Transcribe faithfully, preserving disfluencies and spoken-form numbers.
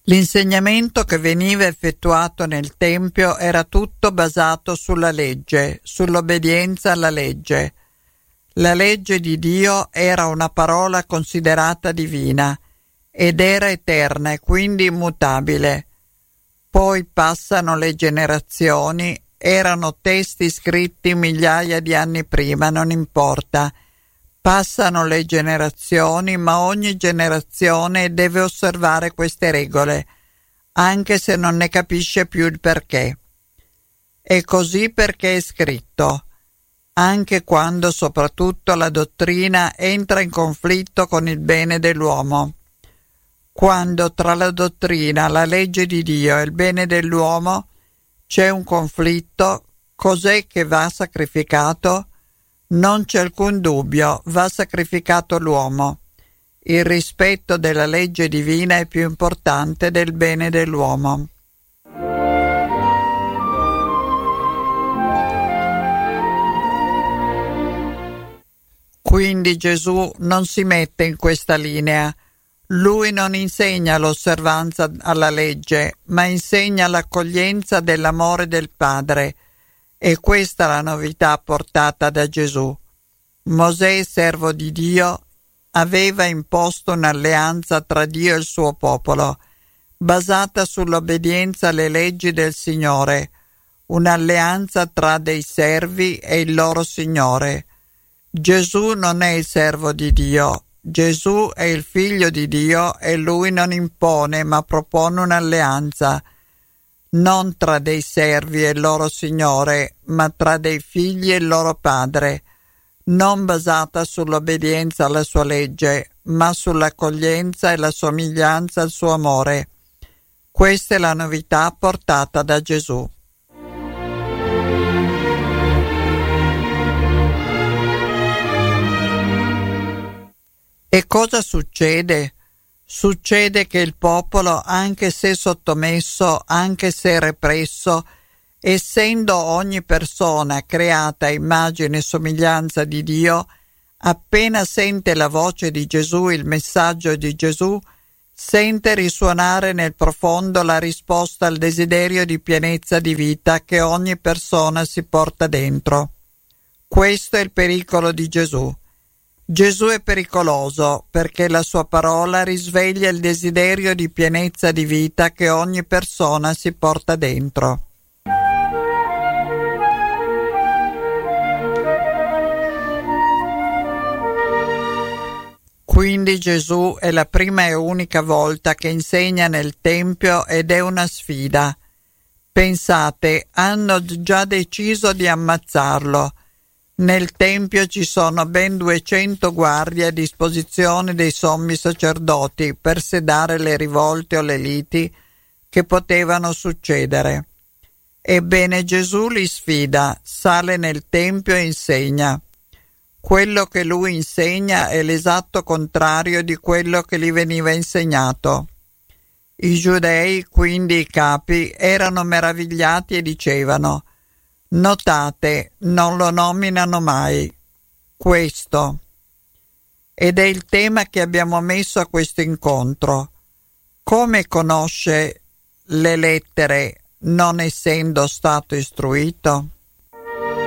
L'insegnamento che veniva effettuato nel Tempio era tutto basato sulla legge, sull'obbedienza alla legge. La legge di Dio era una parola considerata divina ed era eterna e quindi immutabile. Poi passano le generazioni, erano testi scritti migliaia di anni prima, non importa. Passano le generazioni, ma ogni generazione deve osservare queste regole, anche se non ne capisce più il perché. È così perché è scritto, anche quando soprattutto la dottrina entra in conflitto con il bene dell'uomo. Quando tra la dottrina, la legge di Dio e il bene dell'uomo c'è un conflitto, cos'è che va sacrificato? Non c'è alcun dubbio, va sacrificato l'uomo. Il rispetto della legge divina è più importante del bene dell'uomo. Quindi Gesù non si mette in questa linea. Lui non insegna l'osservanza alla legge, ma insegna l'accoglienza dell'amore del Padre. E questa è la novità portata da Gesù. Mosè, servo di Dio, aveva imposto un'alleanza tra Dio e il suo popolo, basata sull'obbedienza alle leggi del Signore, un'alleanza tra dei servi e il loro Signore. Gesù non è il servo di Dio, Gesù è il figlio di Dio e lui non impone ma propone un'alleanza, non tra dei servi e il loro Signore, ma tra dei figli e il loro Padre, non basata sull'obbedienza alla sua legge, ma sull'accoglienza e la somiglianza al suo amore. Questa è la novità portata da Gesù. E cosa succede? Succede che il popolo, anche se sottomesso, anche se represso, essendo ogni persona creata a immagine e somiglianza di Dio, appena sente la voce di Gesù, il messaggio di Gesù, sente risuonare nel profondo la risposta al desiderio di pienezza di vita che ogni persona si porta dentro. Questo è il pericolo di Gesù. Gesù è pericoloso perché la sua parola risveglia il desiderio di pienezza di vita che ogni persona si porta dentro. Quindi Gesù è la prima e unica volta che insegna nel Tempio ed è una sfida. Pensate, hanno già deciso di ammazzarlo. Nel Tempio ci sono ben duecento guardie a disposizione dei sommi sacerdoti per sedare le rivolte o le liti che potevano succedere. Ebbene Gesù li sfida, sale nel Tempio e insegna. Quello che lui insegna è l'esatto contrario di quello che gli veniva insegnato. I giudei, quindi i capi, erano meravigliati e dicevano: notate, non lo nominano mai. Questo. Ed è il tema che abbiamo messo a questo incontro. Come conosce le lettere non essendo stato istruito?